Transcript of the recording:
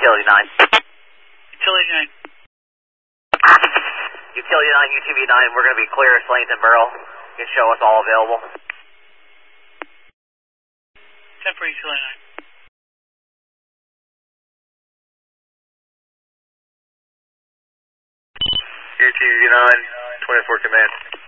Utility 9. Utility 9. Utility 9, UTV 9, we're going to be clear as Langton Barrel. You can show us all available. 10 for Utility 9. UTV 9, 24 command.